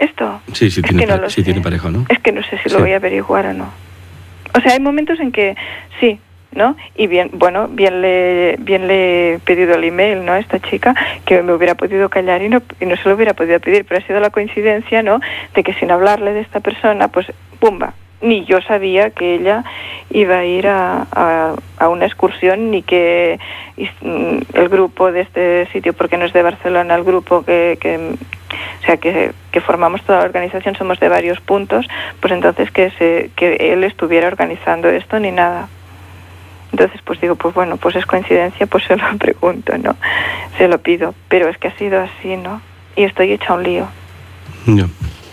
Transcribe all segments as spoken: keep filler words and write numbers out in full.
¿Esto? Sí, si, es tiene, que no si tiene pareja, ¿no? Es que no sé si sí. lo voy a averiguar o no. O sea, hay momentos en que sí, ¿no? Y bien, bueno, bien le bien le he pedido el email, ¿no? A esta chica, que me hubiera podido callar y no, y no se lo hubiera podido pedir, pero ha sido la coincidencia, ¿no? De que sin hablarle de esta persona, pues, ¡pumba! Ni yo sabía que ella iba a ir a, a, a una excursión, ni que el grupo de este sitio, porque no es de Barcelona, el grupo que, que o sea, que, que formamos toda la organización, somos de varios puntos, pues entonces que, se, que él estuviera organizando esto ni nada. Entonces, pues digo, pues bueno, pues es coincidencia, pues se lo pregunto, ¿no? Se lo pido, pero es que ha sido así, ¿no? Y estoy hecha un lío. No.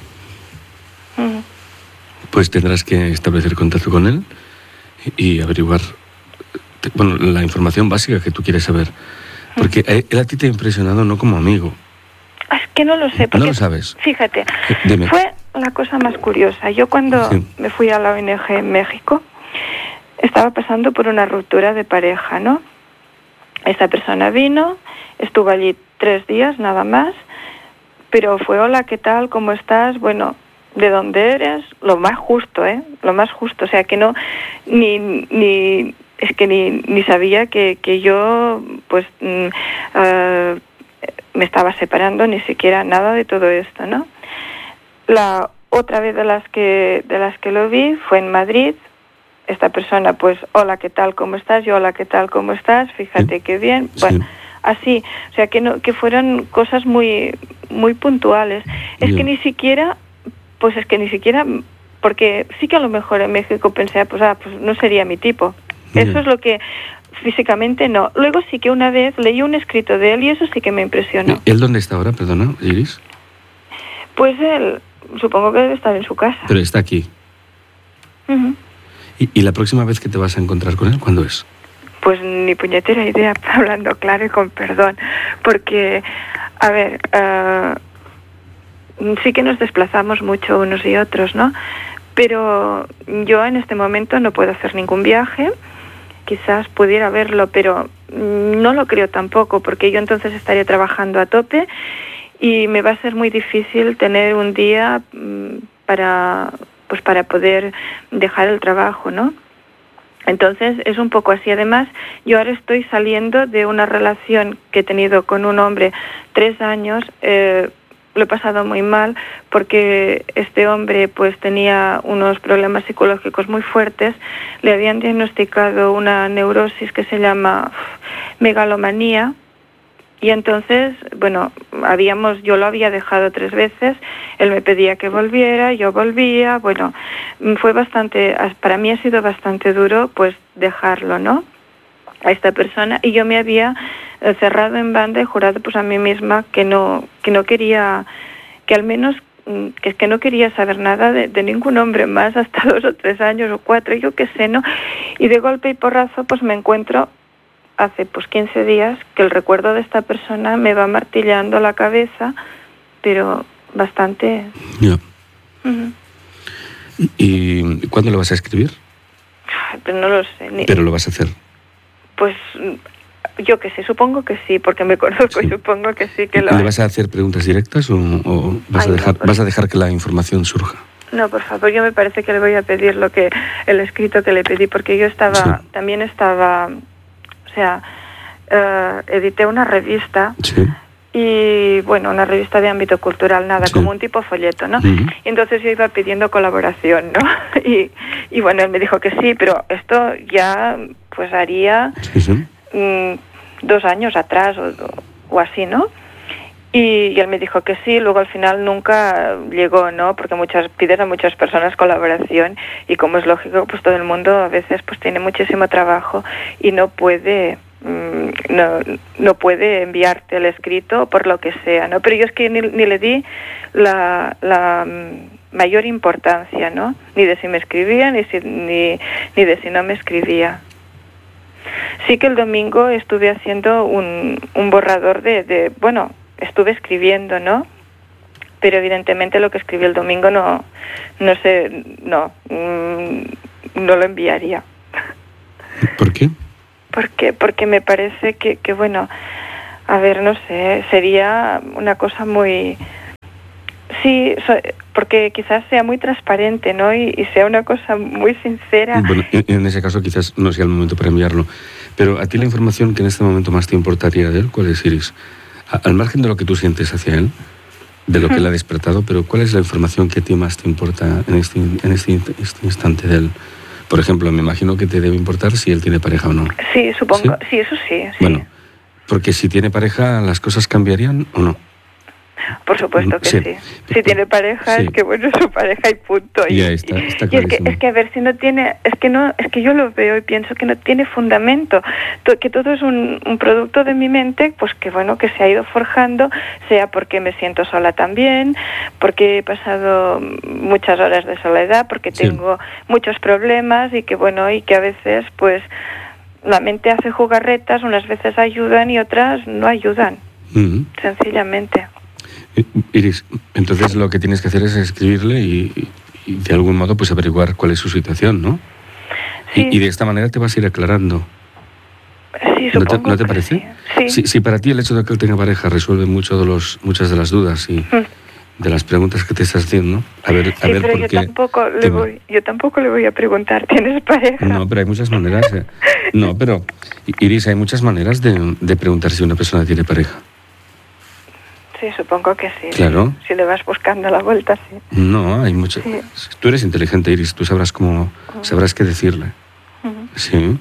Uh-huh. Pues tendrás que establecer contacto con él y averiguar, bueno, la información básica que tú quieres saber. Porque uh-huh. él a ti te ha impresionado no como amigo. Es que no lo sé. Porque, no lo sabes. Fíjate, Dime. Fue la cosa más curiosa. Yo cuando sí. me fui a la O N G en México, estaba pasando por una ruptura de pareja, ¿no? Esta persona vino, estuvo allí tres días nada más, pero fue, hola, ¿qué tal? ¿Cómo estás? Bueno, ¿de dónde eres? Lo más justo, ¿eh? Lo más justo, o sea, que no, ni, ni, es que ni, ni sabía que, que yo, pues, mm, uh, me estaba separando, ni siquiera nada de todo esto, ¿no? La otra vez de las que, de las que lo vi fue en Madrid. Esta persona, pues, hola, ¿qué tal? ¿Cómo estás? Yo, hola, ¿qué tal? ¿Cómo estás? Fíjate sí. qué bien. Bueno, sí. así, o sea, que no, que fueron cosas muy, muy puntuales. Es yeah. que ni siquiera, pues es que ni siquiera, porque sí que a lo mejor en México pensé, pues, ah, pues no sería mi tipo. Yeah. Eso es lo que físicamente no. Luego sí que una vez leí un escrito de él y eso sí que me impresionó. ¿Él dónde está ahora, perdona, Iris? Pues él, supongo que debe estar en su casa. Pero está aquí. Uh-huh. ¿Y, ¿Y la próxima vez que te vas a encontrar con él, cuándo es? Pues ni puñetera idea, hablando claro y con perdón, porque, a ver, uh, sí que nos desplazamos mucho unos y otros, ¿no? Pero yo en este momento no puedo hacer ningún viaje, quizás pudiera verlo, pero no lo creo tampoco, porque yo entonces estaría trabajando a tope y me va a ser muy difícil tener un día um, para... pues para poder dejar el trabajo, ¿no? Entonces es un poco así. Además, yo ahora estoy saliendo de una relación que he tenido con un hombre tres años. Eh, lo he pasado muy mal porque este hombre pues tenía unos problemas psicológicos muy fuertes. Le habían diagnosticado una neurosis que se llama megalomanía. Y entonces, bueno, habíamos, yo lo había dejado tres veces, él me pedía que volviera, yo volvía, bueno, fue bastante, para mí ha sido bastante duro, pues, dejarlo, ¿no?, a esta persona, y yo me había cerrado en banda y jurado, pues, a mí misma que no, que no quería, que al menos, que, que no quería saber nada de, de ningún hombre más hasta dos o tres años o cuatro, yo qué sé, ¿no?, y de golpe y porrazo, pues, me encuentro hace pues quince días que el recuerdo de esta persona me va martillando la cabeza, pero bastante. Ya. Uh-huh. ¿Y cuándo lo vas a escribir? Pero no lo sé. Ni... ¿Pero lo vas a hacer? Pues yo que sé, supongo que sí, porque me conozco sí. y supongo que sí que lo ¿Le vas a hacer preguntas directas o, o vas, Ay, a dejar, no, vas a dejar que la información surja? No, por favor, yo me parece que le voy a pedir lo que el escrito que le pedí, porque yo estaba, sí. también estaba... O sea, uh, edité una revista sí. y, bueno, una revista de ámbito cultural, nada, sí. como un tipo folleto, ¿no? Uh-huh. Y entonces yo iba pidiendo colaboración, ¿no? Y, y, bueno, él me dijo que sí, pero esto ya, pues, haría sí, sí. Mm, dos años atrás o, o así, ¿no? Y, y él me dijo que sí, luego al final nunca llegó, ¿no? Porque muchas pides a muchas personas colaboración y como es lógico, pues todo el mundo a veces pues tiene muchísimo trabajo y no puede mmm, no, no puede enviarte el escrito por lo que sea, ¿no? Pero yo es que ni, ni le di la, la mayor importancia, ¿no? Ni de si me escribía ni, si, ni, ni de si no me escribía. Sí que el domingo estuve haciendo un, un borrador de, de, bueno, estuve escribiendo, ¿no? Pero evidentemente lo que escribí el domingo no, no sé, no, mmm, no lo enviaría. ¿Por qué? Porque, porque me parece que, que, bueno, a ver, no sé, sería una cosa muy, Sí, so, porque quizás sea muy transparente, ¿no? Y, y sea una cosa muy sincera. Bueno, en, en ese caso quizás no sea el momento para enviarlo. Pero a ti la información que en este momento más te importaría de él, ¿cuál es, Iris? A, al margen de lo que tú sientes hacia él, de lo que él ha despertado, pero ¿cuál es la información que a ti más te importa en este, en este, este instante de él? Por ejemplo, me imagino que te debe importar si él tiene pareja o no. Sí, supongo. Sí, sí eso sí, sí. Bueno, porque si tiene pareja, ¿las cosas cambiarían o no? Por supuesto que sí. sí. Si tiene pareja, sí. Es que bueno, su pareja y punto. Y, ya está, está y es que es que a ver si no tiene, es que no, es que yo lo veo y pienso que no tiene fundamento, que todo es un, un producto de mi mente, pues que bueno, que se ha ido forjando, sea porque me siento sola también, porque he pasado muchas horas de soledad, porque sí. tengo muchos problemas y que bueno, y que a veces pues la mente hace jugarretas, unas veces ayudan y otras no ayudan. Uh-huh. Sencillamente. Iris, entonces lo que tienes que hacer es escribirle y, y de algún modo pues averiguar cuál es su situación, ¿no? Sí. Y, y de esta manera te vas a ir aclarando. Sí, ¿No te, ¿no te parece? Sí. Si, si para ti el hecho de que él tenga pareja resuelve mucho de los, muchas de las dudas y mm. de las preguntas que te estás haciendo, a ver, a sí, ver pero por yo qué... Tampoco le voy, yo tampoco le voy a preguntar, ¿tienes pareja? No, pero hay muchas maneras... Eh. No, pero, Iris, hay muchas maneras de, de preguntar si una persona tiene pareja. Sí, supongo que sí. Claro. Si le vas buscando la vuelta, sí. No, hay muchas... Sí. Tú eres inteligente, Iris, tú sabrás cómo... Uh-huh. Sabrás qué decirle. Uh-huh. Sí.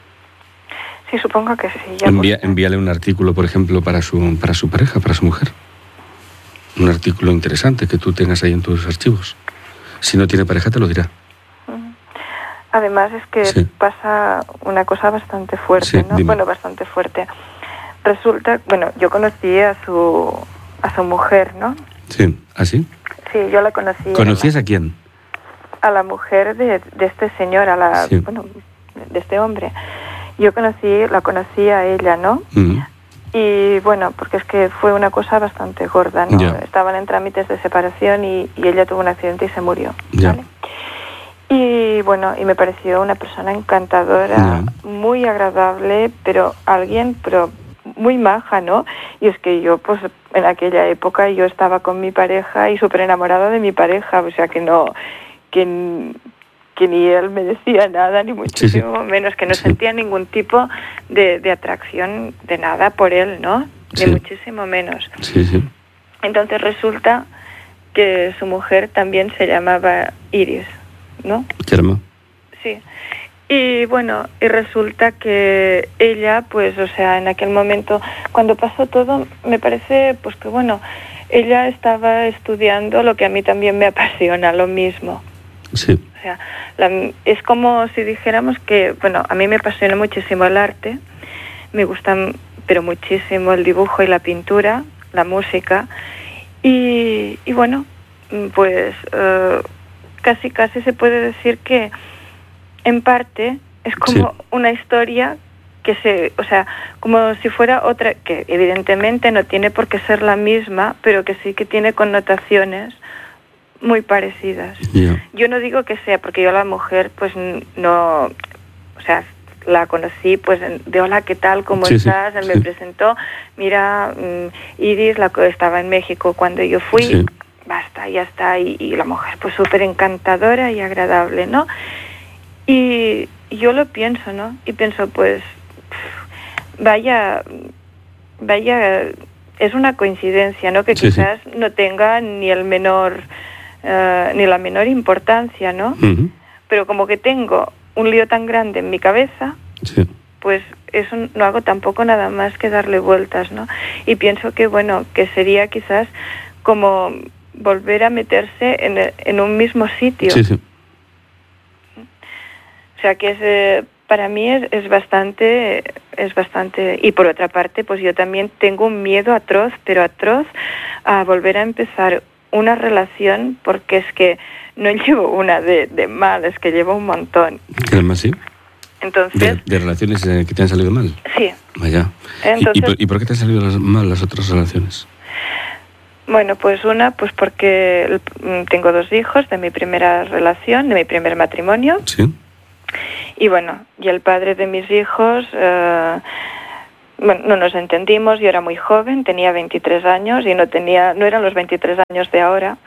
Sí, supongo que sí. Ya Envía, envíale un artículo, por ejemplo, para su, para su pareja, para su mujer. Un artículo interesante que tú tengas ahí en tus archivos. Si no tiene pareja, te lo dirá. Uh-huh. Además, es que sí. pasa una cosa bastante fuerte, sí, ¿no? Dime. Bueno, bastante fuerte. Resulta, bueno, yo conocí a su a su mujer, ¿no? Sí, ¿ah, sí? Sí, yo la conocí. ¿Conocías a quién? A la mujer de, de este señor, a la, sí. bueno, de este hombre. Yo conocí, la conocí a ella, ¿no? Uh-huh. Y bueno, porque es que fue una cosa bastante gorda, ¿no? Yeah. Estaban en trámites de separación y, y ella tuvo un accidente y se murió, yeah. ¿vale? Y bueno, y me pareció una persona encantadora, yeah. muy agradable, pero alguien, pero muy maja, ¿no? Y es que yo, pues, en aquella época yo estaba con mi pareja y súper enamorada de mi pareja, o sea que no, que, que ni él me decía nada, ni muchísimo sí, sí. menos, que no sí. sentía ningún tipo de, de atracción de nada por él, ¿no? Ni sí. muchísimo menos. Sí, sí. Entonces resulta que su mujer también se llamaba Iris, ¿no? Germán. Sí. Y bueno, y resulta que ella, pues, o sea, en aquel momento, cuando pasó todo, me parece, pues que bueno, ella estaba estudiando lo que a mí también me apasiona, lo mismo. Sí. O sea, la, es como si dijéramos que, bueno, a mí me apasiona muchísimo el arte, me gusta, pero muchísimo el dibujo y la pintura, la música, y, y bueno, pues uh, casi casi se puede decir que en parte es como sí. una historia que se, o sea, como si fuera otra, que evidentemente no tiene por qué ser la misma, pero que sí que tiene connotaciones muy parecidas. Yeah. Yo no digo que sea, porque yo a la mujer pues no, o sea, la conocí pues de hola, ¿qué tal? ¿Cómo sí, estás? Sí, Él me sí. presentó, mira, Iris, la que estaba en México cuando yo fui, sí. basta, ya está, y, y la mujer pues súper encantadora y agradable, ¿no? Y yo lo pienso, ¿no? Y pienso, pues, vaya, vaya, es una coincidencia, ¿no? Que sí, quizás sí. no tenga ni el menor, uh, ni la menor importancia, ¿no? Uh-huh. Pero como que tengo un lío tan grande en mi cabeza, sí. pues eso no hago tampoco nada más que darle vueltas, ¿no? Y pienso que, bueno, que sería quizás como volver a meterse en, el, en un mismo sitio. Sí, sí. O sea que es, eh, para mí es, es bastante, es bastante, y por otra parte, pues yo también tengo un miedo atroz, pero atroz, a volver a empezar una relación, porque es que no llevo una de, de mal, es que llevo un montón. Además, sí. Entonces, ¿De, de relaciones eh, que te han salido mal? Sí. Vaya. Entonces, ¿Y, y, por, ¿Y por qué te han salido las, mal las otras relaciones? Bueno, pues una, pues porque tengo dos hijos de mi primera relación, de mi primer matrimonio. Sí. Y bueno, y el padre de mis hijos, eh, bueno, no nos entendimos, yo era muy joven, tenía veintitrés años y no tenía, no eran los veintitrés años de ahora.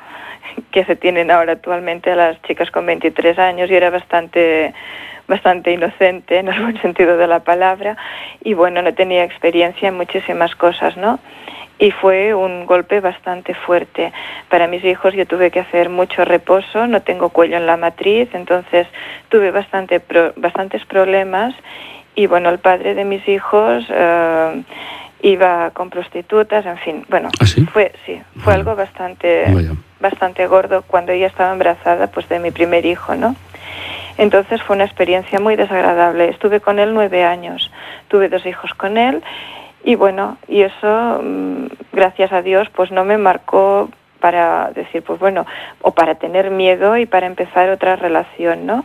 que se tienen ahora actualmente a las chicas con veintitrés años. Yo era bastante bastante inocente en el buen sentido de la palabra y bueno, no tenía experiencia en muchísimas cosas, ¿no? Y fue un golpe bastante fuerte. Para mis hijos yo tuve que hacer mucho reposo, no tengo cuello en la matriz, entonces tuve bastante pro, bastantes problemas y bueno, el padre de mis hijos eh, iba con prostitutas, en fin, bueno, ¿Ah, sí? fue sí, fue algo bastante Vaya. bastante gordo cuando ella estaba embarazada pues de mi primer hijo, ¿no? Entonces fue una experiencia muy desagradable. Estuve con él nueve años, tuve dos hijos con él. Y bueno, y eso, gracias a Dios, pues no me marcó para decir, pues bueno, o para tener miedo y para empezar otra relación, ¿no?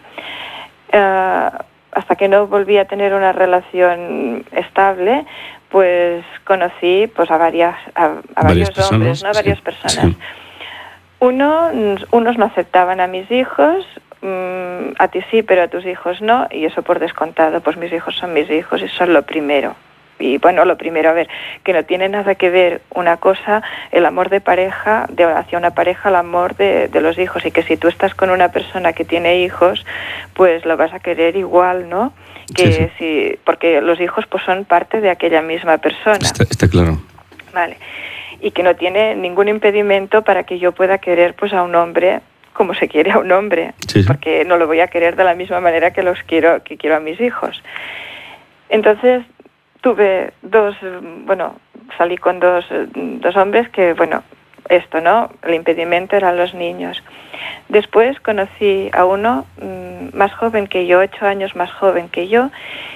Uh, hasta que no volví a tener una relación estable, pues conocí pues a varias a, a varios personas, hombres, ¿no? A varias sí, personas. Sí. Uno, unos no aceptaban a mis hijos, mmm, a ti sí, pero a tus hijos no, y eso por descontado, pues mis hijos son mis hijos y son lo primero. Y bueno, lo primero, a ver, que no tiene nada que ver una cosa, el amor de pareja, de hacia una pareja, el amor de, de los hijos, y que si tú estás con una persona que tiene hijos, pues lo vas a querer igual, ¿no? Que sí, sí. si, porque los hijos pues son parte de aquella misma persona. Está, está claro. Vale. Y que no tiene ningún impedimento para que yo pueda querer pues a un hombre como se quiere a un hombre, sí, sí. porque no lo voy a querer de la misma manera que los quiero, que quiero a mis hijos. Entonces, tuve dos, bueno, salí con dos, dos hombres que, bueno, esto, ¿no? El impedimento eran los niños. Después conocí a uno mmm, más joven que yo, ocho años más joven que yo.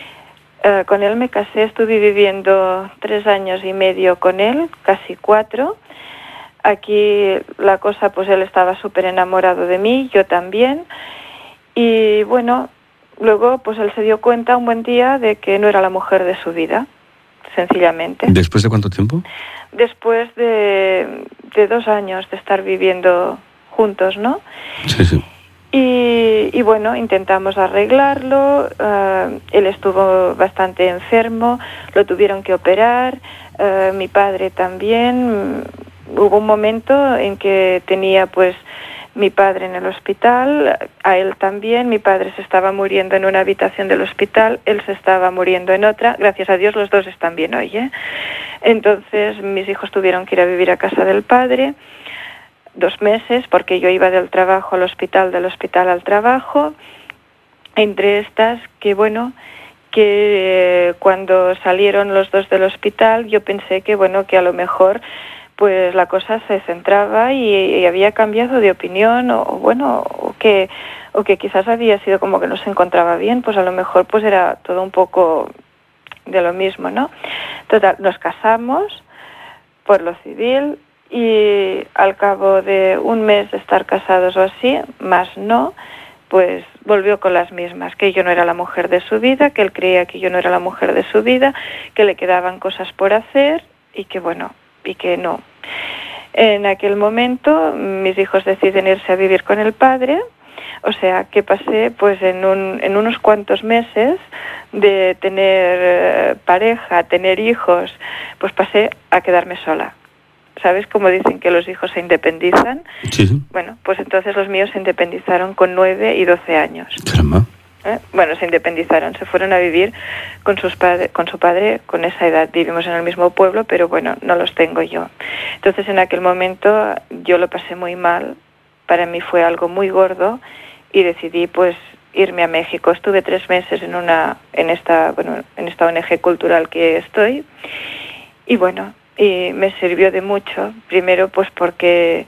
Uh, con él me casé, estuve viviendo tres años y medio con él, casi cuatro. Aquí la cosa, pues él estaba súper enamorado de mí, yo también. Y bueno, luego, pues él se dio cuenta un buen día de que no era la mujer de su vida, sencillamente. ¿Después de cuánto tiempo? Después de, de dos años de estar viviendo juntos, ¿no? Sí, sí. Y, y bueno, intentamos arreglarlo, uh, él estuvo bastante enfermo, lo tuvieron que operar, uh, mi padre también. Hubo un momento en que tenía pues mi padre en el hospital, a él también, mi padre se estaba muriendo en una habitación del hospital, él se estaba muriendo en otra, gracias a Dios los dos están bien hoy, ¿eh? Entonces mis hijos tuvieron que ir a vivir a casa del padre, dos meses, porque yo iba del trabajo al hospital, del hospital al trabajo, entre estas que bueno, que cuando salieron los dos del hospital yo pensé que bueno, que a lo mejor pues la cosa se centraba y, y había cambiado de opinión o, o bueno, o que o que quizás había sido como que no se encontraba bien, pues a lo mejor pues era todo un poco de lo mismo, ¿no? Total, nos casamos por lo civil y al cabo de un mes de estar casados o así, más no, pues volvió con las mismas, que yo no era la mujer de su vida, que él creía que yo no era la mujer de su vida, que le quedaban cosas por hacer y que bueno, y que no. En aquel momento mis hijos deciden irse a vivir con el padre, o sea que pasé pues en, un, en unos cuantos meses de tener eh, pareja, tener hijos, pues pasé a quedarme sola. ¿Sabes cómo dicen que los hijos se independizan? Sí, sí. Bueno, pues entonces los míos se independizaron con nueve y doce años. Caramba. ¿Eh? Bueno, se independizaron, se fueron a vivir con, sus padre, con su padre con esa edad. Vivimos en el mismo pueblo, pero bueno, no los tengo yo. Entonces en aquel momento yo lo pasé muy mal, para mí fue algo muy gordo y decidí pues irme a México. Estuve tres meses en una en esta bueno en esta O N Ge cultural que estoy y bueno, y me sirvió de mucho, primero pues porque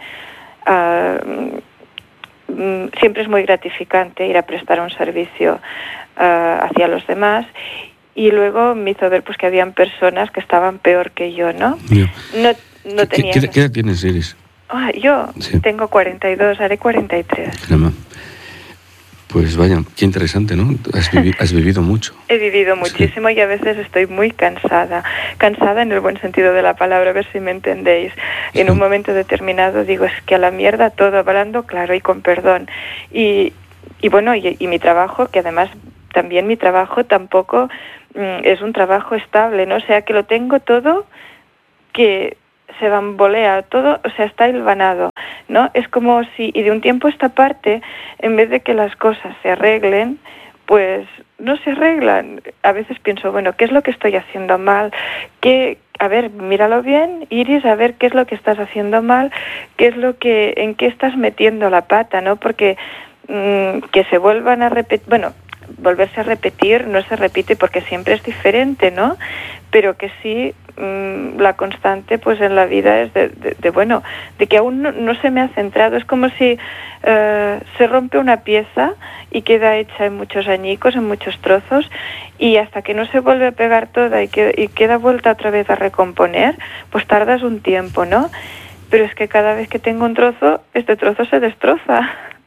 uh, siempre es muy gratificante ir a prestar un servicio uh, hacia los demás y luego me hizo ver pues que habían personas que estaban peor que yo, ¿no? Yo. No, no ¿Qué, tenía... ¿qué, ¿Qué edad tienes, Iris? Ah, yo sí. Tengo cuarenta y dos, haré cuarenta y tres. Caramba. Pues vaya, qué interesante, ¿no? Has, vivi has vivido mucho. He vivido muchísimo sí. Y a veces estoy muy cansada. Cansada en el buen sentido de la palabra, a ver si me entendéis. Sí. En un momento determinado digo, es que a la mierda todo, hablando claro y con perdón. Y, y bueno, y, y mi trabajo, que además también mi trabajo tampoco mm, es un trabajo estable, ¿no? O sea, que lo tengo todo que... se bambolea todo, o sea, está hilvanado. ¿no? Es como si, y de un tiempo a esta parte, en vez de que las cosas se arreglen, pues no se arreglan. A veces pienso, bueno, ¿qué es lo que estoy haciendo mal? ¿Qué, a ver, míralo bien, Iris, a ver qué es lo que estás haciendo mal, qué es lo que, en qué estás metiendo la pata, ¿no? Porque mmm, que se vuelvan a repetir, bueno, volverse a repetir no se repite porque siempre es diferente, ¿no? Pero que sí, mmm, la constante pues en la vida es de, de, de bueno, de que aún no, no se me ha centrado. Es como si uh, se rompe una pieza y queda hecha en muchos añicos, en muchos trozos, y hasta que no se vuelve a pegar toda y, que, y queda vuelta otra vez a recomponer, pues tardas un tiempo, ¿no? Pero es que cada vez que tengo un trozo, este trozo se destroza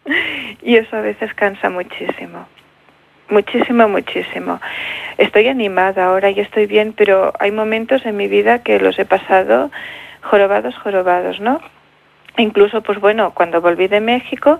y eso a veces cansa muchísimo. Muchísimo, muchísimo. Estoy animada ahora y estoy bien, pero hay momentos en mi vida que los he pasado jorobados, jorobados, ¿no? Incluso, pues bueno, cuando volví de México,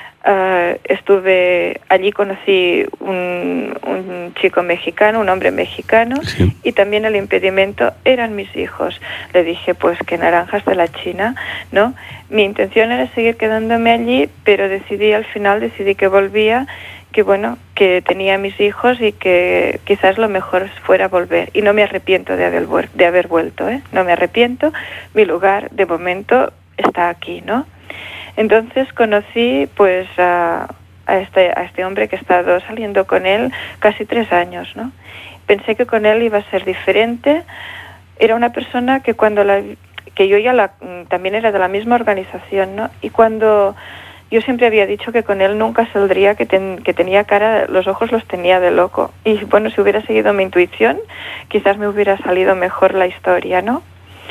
uh, estuve allí, conocí un, un chico mexicano, un hombre mexicano, sí. Y también el impedimento eran mis hijos. Le dije, pues, que naranjas de la China, ¿no? Mi intención era seguir quedándome allí, pero decidí, al final, decidí que volvía, que bueno, que tenía mis hijos y que quizás lo mejor fuera volver. Y no me arrepiento de haber, de haber vuelto, ¿eh? No me arrepiento. Mi lugar, de momento, está aquí, ¿no? Entonces conocí, pues, a, a, este, a este hombre que he estado saliendo con él casi tres años, ¿no? Pensé que con él iba a ser diferente. Era una persona que cuando la... que yo ya la, también era de la misma organización, ¿no? Y cuando... Yo siempre había dicho que con él nunca saldría, que, ten, que tenía cara, los ojos los tenía de loco. Y bueno, si hubiera seguido mi intuición, quizás me hubiera salido mejor la historia, ¿no?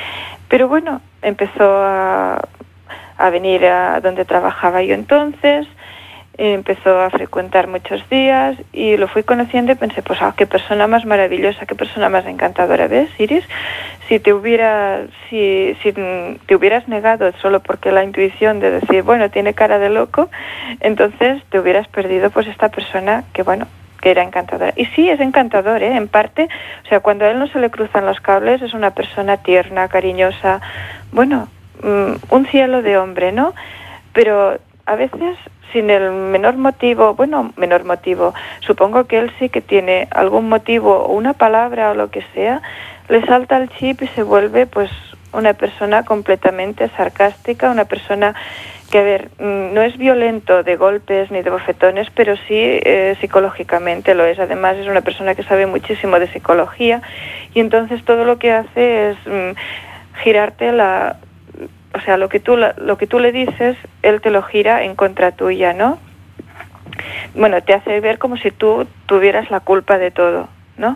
Pero bueno, empezó a, a venir a donde trabajaba yo entonces, empezó a frecuentar muchos días y lo fui conociendo y pensé, pues, ah, qué persona más maravillosa, qué persona más encantadora. ¿Ves, Iris? Si te hubiera, si, si te hubieras negado solo porque la intuición de decir, bueno, tiene cara de loco, entonces te hubieras perdido pues esta persona que, bueno, que era encantadora. Y sí, es encantador, ¿eh? En parte, o sea, cuando a él no se le cruzan los cables, es una persona tierna, cariñosa, bueno, um, un cielo de hombre, ¿no? Pero a veces, sin el menor motivo, bueno, menor motivo, supongo que él sí que tiene algún motivo o una palabra o lo que sea, le salta el chip y se vuelve pues una persona completamente sarcástica, una persona que, a ver, no es violento de golpes ni de bofetones, pero sí eh, psicológicamente lo es. Además es una persona que sabe muchísimo de psicología y entonces todo lo que hace es mm, girarte la... O sea, lo que tú lo que tú le dices, él te lo gira en contra tuya, ¿no? Bueno, te hace ver como si tú tuvieras la culpa de todo, ¿no?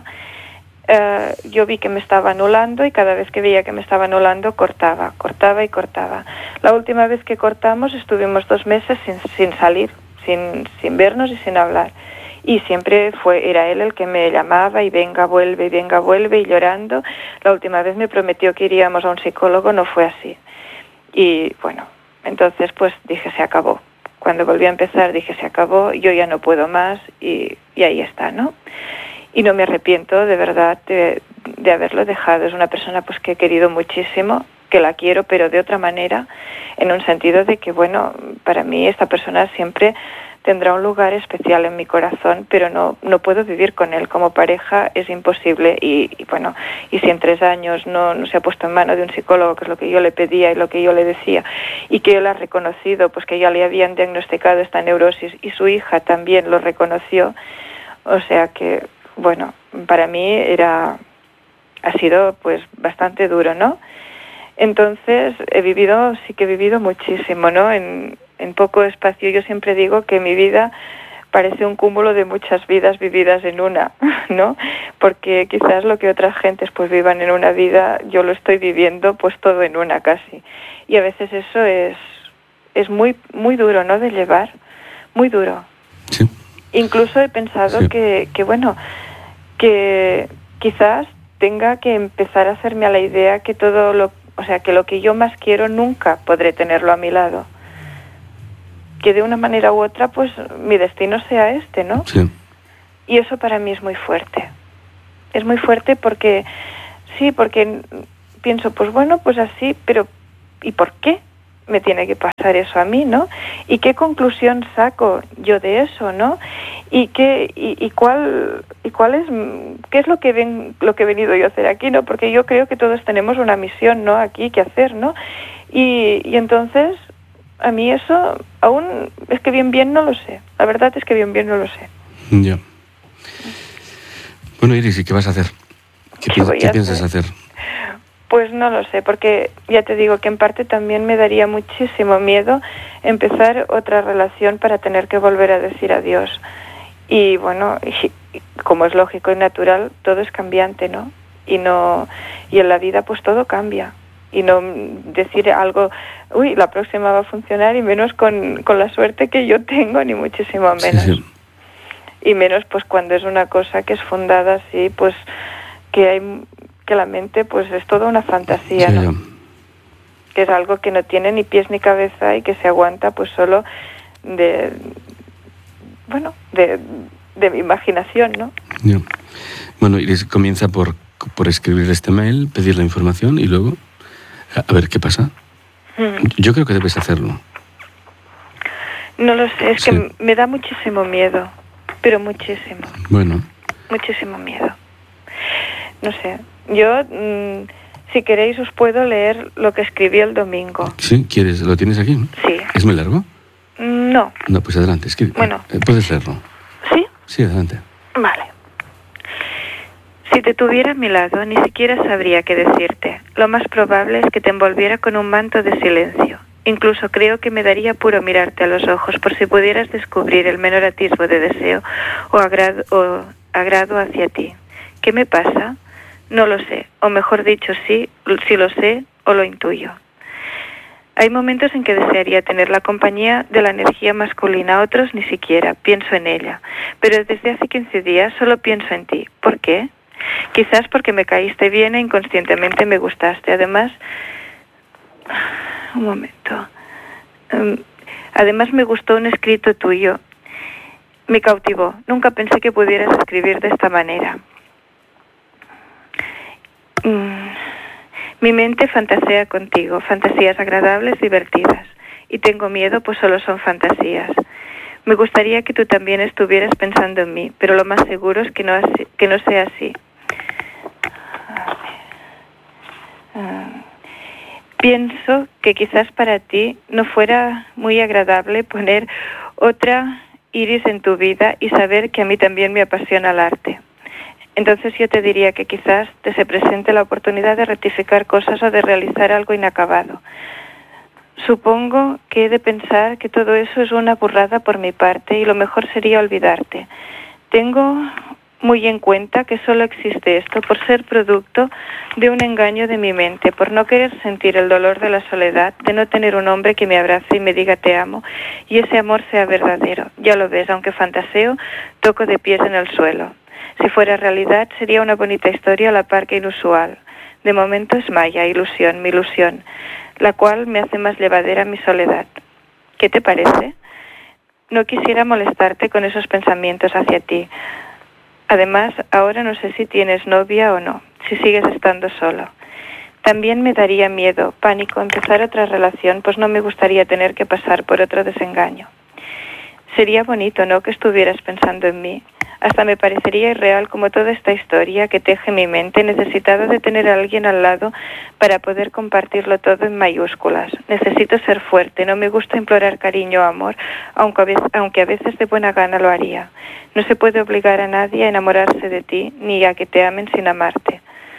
Uh, yo vi que me estaba anulando y cada vez que veía que me estaba anulando, cortaba, cortaba y cortaba. La última vez que cortamos estuvimos dos meses sin, sin salir, sin, sin vernos y sin hablar. Y siempre fue era él el que me llamaba y venga, vuelve, y venga, vuelve, y llorando. La última vez me prometió que iríamos a un psicólogo, no fue así. Y bueno, entonces pues dije, se acabó. Cuando volví a empezar dije, se acabó, yo ya no puedo más y, y ahí está, ¿no? Y no me arrepiento de verdad de, de haberlo dejado. Es una persona pues que he querido muchísimo, que la quiero, pero de otra manera, en un sentido de que, bueno, para mí esta persona siempre tendrá un lugar especial en mi corazón, pero no, no puedo vivir con él como pareja, es imposible. Y, y bueno, y si en tres años no, no se ha puesto en mano de un psicólogo, que es lo que yo le pedía y lo que yo le decía, y que él ha reconocido, pues que ya le habían diagnosticado esta neurosis, y su hija también lo reconoció, o sea que, bueno, para mí era, ha sido pues bastante duro, ¿no? Entonces he vivido, sí que he vivido muchísimo, ¿no? En, en poco espacio. Yo siempre digo que mi vida parece un cúmulo de muchas vidas vividas en una, ¿no? Porque quizás lo que otras gentes pues vivan en una vida, yo lo estoy viviendo pues todo en una casi. Y a veces eso es, es muy, muy duro, ¿no? De llevar, muy duro. Sí. Incluso he pensado sí. que, que, bueno, que quizás tenga que empezar a hacerme a la idea que todo lo O sea, que lo que yo más quiero nunca podré tenerlo a mi lado. Que de una manera u otra, pues, mi destino sea este, ¿no? Sí. Y eso para mí es muy fuerte. Es muy fuerte porque, sí, porque pienso, pues bueno, pues así, pero ¿y por qué? me tiene que pasar eso a mí, ¿no? ¿Y qué conclusión saco yo de eso, ¿no? ¿Y qué y, y cuál y cuál es qué es lo que ven lo que he venido yo a hacer aquí, ¿no? Porque yo creo que todos tenemos una misión, ¿no? Aquí que hacer, ¿no? Y, y entonces a mí eso aún es que bien bien no lo sé. La verdad es que bien bien no lo sé. Ya. Bueno, Iris, ¿y qué vas a hacer? ¿Qué, ¿Qué, pi- ¿qué piensas hacer? Pues no lo sé, porque ya te digo que en parte también me daría muchísimo miedo empezar otra relación para tener que volver a decir adiós. Y bueno, y, como es lógico y natural, todo es cambiante, ¿no? Y no y en la vida pues todo cambia. Y no decir algo, uy, la próxima va a funcionar, y menos con, con la suerte que yo tengo, ni muchísimo menos. Sí, sí. Y menos pues cuando es una cosa que es fundada así, pues que hay que la mente pues es toda una fantasía, Sí, ¿no? ya. Que es algo que no tiene ni pies ni cabeza y que se aguanta pues solo de bueno, de, de mi imaginación, ¿no? Ya. Bueno, Iris comienza por, por escribir este mail, pedir la información y luego a, a ver qué pasa. Mm. Yo creo que debes hacerlo. No lo sé, es Sí. que me da muchísimo miedo, pero muchísimo, Bueno, muchísimo miedo. No sé, yo, mmm, si queréis, os puedo leer lo que escribí el domingo. ¿sí? ¿Quieres? ¿Lo tienes aquí? Sí. ¿Es muy largo? No. No, pues adelante, escribe. Bueno. Eh, puedes leerlo. ¿Sí? Sí, adelante. Vale. Si te tuviera a mi lado, ni siquiera sabría qué decirte. Lo más probable es que te envolviera con un manto de silencio. Incluso creo que me daría apuro mirarte a los ojos por si pudieras descubrir el menor atisbo de deseo o agrado, o agrado hacia ti. ¿Qué me pasa? No lo sé, o mejor dicho, sí, sí lo sé o lo intuyo. Hay momentos en que desearía tener la compañía de la energía masculina, otros ni siquiera, pienso en ella. Pero desde hace quince días solo pienso en ti. ¿Por qué? Quizás porque me caíste bien e inconscientemente me gustaste. Además, un momento. Um, además me gustó un escrito tuyo. Me cautivó. Nunca pensé que pudieras escribir de esta manera. Mm. Mi mente fantasea contigo, fantasías agradables, divertidas. Y tengo miedo, pues solo son fantasías. Me gustaría que tú también estuvieras pensando en mí, pero lo más seguro es que no, así, que no sea así. Uh, pienso que quizás para ti no fuera muy agradable poner otra Iris en tu vida y saber que a mí también me apasiona el arte. Entonces yo te diría que quizás te se presente la oportunidad de rectificar cosas o de realizar algo inacabado. Supongo que he de pensar que todo eso es una burrada por mi parte y lo mejor sería olvidarte. Tengo muy en cuenta que solo existe esto por ser producto de un engaño de mi mente, por no querer sentir el dolor de la soledad, de no tener un hombre que me abrace y me diga te amo y ese amor sea verdadero. Ya lo ves, aunque fantaseo, toco de pies en el suelo. Si fuera realidad, sería una bonita historia a la par que inusual. De momento es maya, ilusión, mi ilusión, la cual me hace más llevadera mi soledad. ¿Qué te parece? No quisiera molestarte con esos pensamientos hacia ti. Además, ahora no sé si tienes novia o no, si sigues estando solo. También me daría miedo, pánico, empezar otra relación, pues no me gustaría tener que pasar por otro desengaño. Sería bonito, ¿no?, que estuvieras pensando en mí. Hasta me parecería irreal como toda esta historia que teje mi mente, necesitada de tener a alguien al lado para poder compartirlo todo en mayúsculas. Necesito ser fuerte, no me gusta implorar cariño o amor, aunque a veces, aunque a veces de buena gana lo haría. No se puede obligar a nadie a enamorarse de ti, ni a que te amen sin amarte.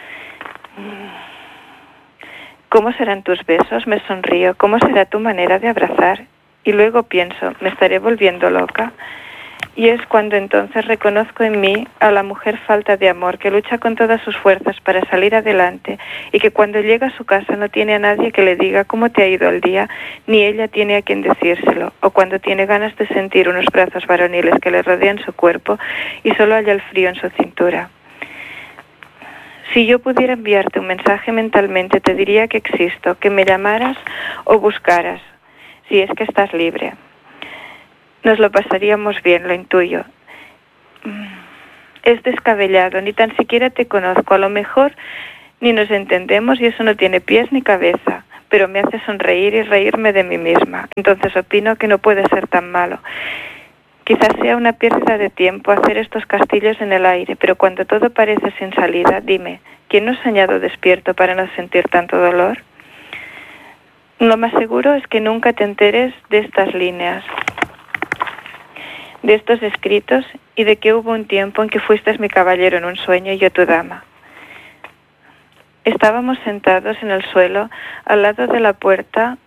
¿Cómo serán tus besos? Me sonrío. ¿Cómo será tu manera de abrazar? Y luego pienso, ¿me estaré volviendo loca? Y es cuando entonces reconozco en mí a la mujer falta de amor, que lucha con todas sus fuerzas para salir adelante y que cuando llega a su casa no tiene a nadie que le diga cómo te ha ido el día, ni ella tiene a quien decírselo, o cuando tiene ganas de sentir unos brazos varoniles que le rodean su cuerpo y solo halla el frío en su cintura. Si yo pudiera enviarte un mensaje mentalmente, te diría que existo, que me llamaras o buscaras, si es que estás libre. Nos lo pasaríamos bien, lo intuyo. Es descabellado, ni tan siquiera te conozco. A lo mejor ni nos entendemos y eso no tiene pies ni cabeza. pero me hace sonreír y reírme de mí misma. Entonces opino que no puede ser tan malo. Quizás sea una pérdida de tiempo hacer estos castillos en el aire, pero cuando todo parece sin salida, dime, ¿quién nos ha soñado despierto para no sentir tanto dolor? Lo más seguro es que nunca te enteres de estas líneas, de estos escritos, y de que hubo un tiempo en que fuiste mi caballero en un sueño y yo tu dama. Estábamos sentados en el suelo al lado de la puerta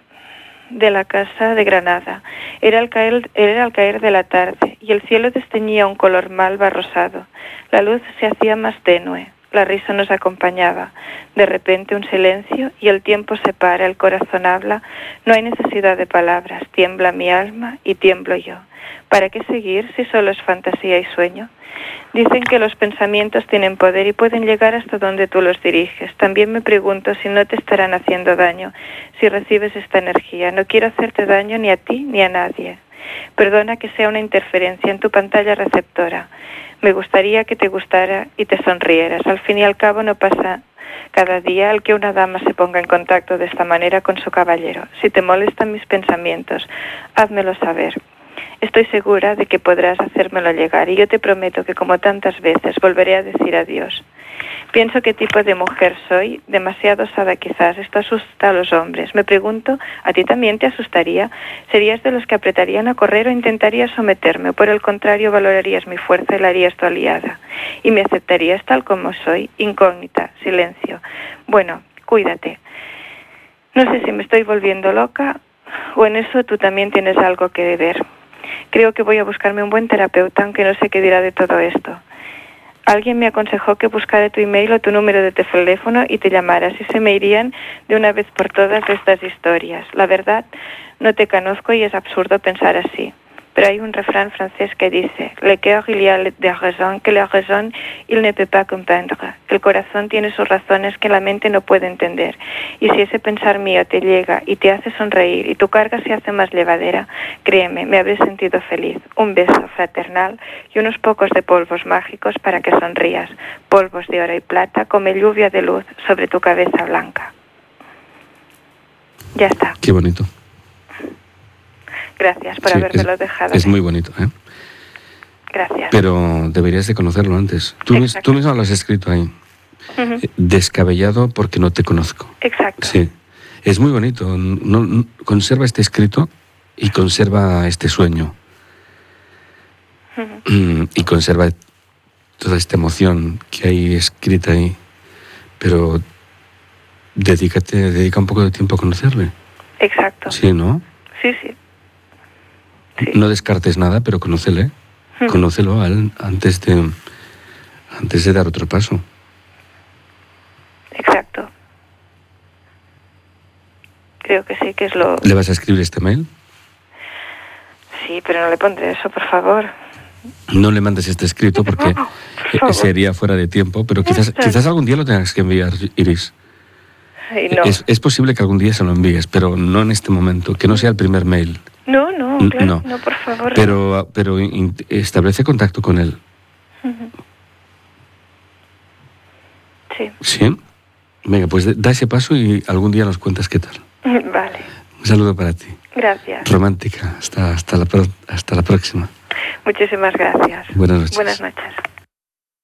de la casa de Granada. Era al caer, era al caer de la tarde y el cielo desteñía un color malva rosado. La luz se hacía más tenue. La risa nos acompañaba. De repente un silencio y el tiempo se para, el corazón habla. No hay necesidad de palabras. Tiembla mi alma y tiemblo yo. ¿Para qué seguir si solo es fantasía y sueño? Dicen que los pensamientos tienen poder y pueden llegar hasta donde tú los diriges. También me pregunto si no te estarán haciendo daño, si recibes esta energía. No quiero hacerte daño ni a ti ni a nadie. Perdona que sea una interferencia en tu pantalla receptora. Me gustaría que te gustara y te sonrieras. Al fin y al cabo no pasa cada día el que una dama se ponga en contacto de esta manera con su caballero. Si te molestan mis pensamientos, házmelo saber. Estoy segura de que podrás hacérmelo llegar y yo te prometo que como tantas veces volveré a decir adiós. Pienso qué tipo de mujer soy, demasiado osada quizás, esto asusta a los hombres. Me pregunto, ¿a ti también te asustaría? ¿Serías de los que apretarían a correr o intentarías someterme? O por el contrario, valorarías mi fuerza y la harías tu aliada. ¿Y me aceptarías tal como soy? Incógnita, silencio. Bueno, cuídate. No sé si me estoy volviendo loca o en eso tú también tienes algo que ver. Creo que voy a buscarme un buen terapeuta, aunque no sé qué dirá de todo esto. Alguien me aconsejó que buscara tu email o tu número de teléfono y te llamaras, y se me irían de una vez por todas estas historias. La verdad, no te conozco y es absurdo pensar así. Pero hay un refrán francés que dice, le cœur il y a des raisons que la raison il ne peut pas comprendre. El corazón tiene sus razones que la mente no puede entender. Y si ese pensar mío te llega y te hace sonreír y tu carga se hace más llevadera, créeme, me habré sentido feliz. Un beso fraternal y unos pocos de polvos mágicos para que sonrías. Polvos de oro y plata como lluvia de luz sobre tu cabeza blanca. Ya está. Qué bonito. Gracias por sí, habérmelo es, dejado. Es muy bonito, ¿eh? Gracias. Pero deberías de conocerlo antes. Tú, mis, tú mismo lo has escrito ahí. Uh-huh. Descabellado porque no te conozco. Exacto. Sí. Es muy bonito. No, no, conserva este escrito y conserva este sueño. Uh-huh. Y conserva toda esta emoción que hay escrita ahí. Pero dedícate, dedica un poco de tiempo a conocerle. Exacto. Sí, ¿no? Sí, sí. Sí. No descartes nada, pero conócele. Hmm. Conócelo a él antes de, antes de dar otro paso. Exacto. Creo que sí, que es lo... ¿Le vas a escribir este mail? Sí, pero no le pondré eso, por favor. No le mandes este escrito porque no, sería fuera de tiempo, pero quizás, quizás algún día lo tengas que enviar, Iris. Ay, no. es, es posible que algún día se lo envíes, pero no en este momento, que no sea el primer mail. No, no, claro, no, no por favor. Pero, pero in, establece contacto con él. Uh-huh. Sí. ¿Sí? Venga, pues da ese paso y algún día nos cuentas qué tal. Vale. Un saludo para ti. Gracias. Romántica. Hasta, hasta, la, hasta la próxima. Muchísimas gracias. Buenas noches. Buenas noches.